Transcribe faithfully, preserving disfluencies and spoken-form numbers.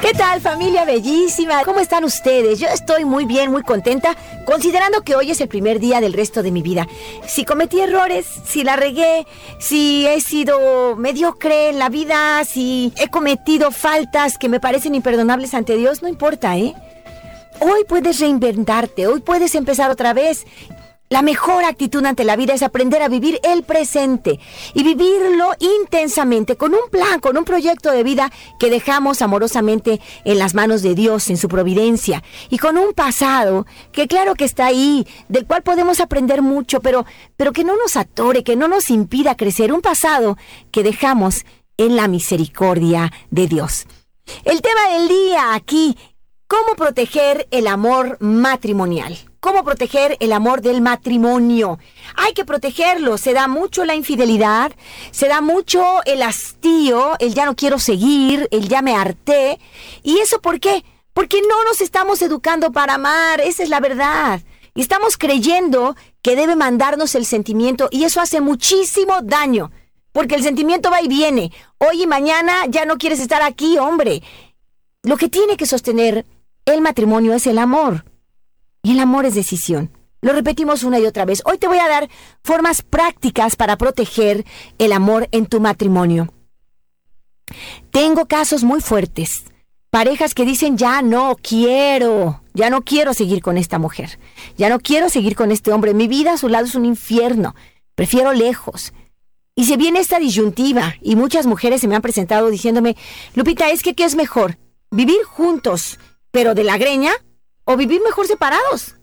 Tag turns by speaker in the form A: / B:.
A: ¿Qué tal, familia bellísima? ¿Cómo están ustedes? Yo estoy muy bien, muy contenta, considerando que hoy es el primer día del resto de mi vida. Si cometí errores, si la regué, si he sido mediocre en la vida, si he cometido faltas que me parecen imperdonables ante Dios, no importa, ¿eh? Hoy puedes reinventarte, hoy puedes empezar otra vez. La mejor actitud ante la vida es aprender a vivir el presente y vivirlo intensamente con un plan, con un proyecto de vida que dejamos amorosamente en las manos de Dios, en su providencia, y con un pasado que claro que está ahí, del cual podemos aprender mucho, pero, pero que no nos atore, que no nos impida crecer, un pasado que dejamos en la misericordia de Dios. El tema del día aquí: ¿cómo proteger el amor matrimonial? ¿Cómo proteger el amor del matrimonio? Hay que protegerlo. Se da mucho la infidelidad, se da mucho el hastío, el ya no quiero seguir, el ya me harté. ¿Y eso por qué? Porque no nos estamos educando para amar, esa es la verdad. Y estamos creyendo que debe mandarnos el sentimiento, y eso hace muchísimo daño, porque el sentimiento va y viene. Hoy y mañana ya no quieres estar aquí, hombre. Lo que tiene que sostener el matrimonio es el amor. Y el amor es decisión. Lo repetimos una y otra vez. Hoy te voy a dar formas prácticas para proteger el amor en tu matrimonio. Tengo casos muy fuertes. Parejas que dicen, ya no quiero, ya no quiero seguir con esta mujer. Ya no quiero seguir con este hombre. Mi vida a su lado es un infierno. Prefiero lejos. Y se viene esta disyuntiva, y muchas mujeres se me han presentado diciéndome, Lupita, es que ¿qué es mejor? ¿Vivir juntos, pero de la greña? ¿O vivir mejor separados?